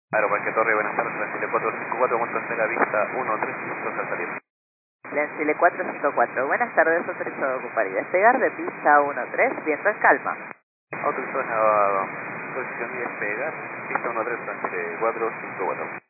Aeroparque Torre, buenas tardes, Brasil 454, vamos a hacer a vista 135 al salir. Chile 454, buenas tardes, autorizado a ocupar y despegar de pista 13, viento en calma. Autorizado a posición y despegar, pista 13, Chile 454.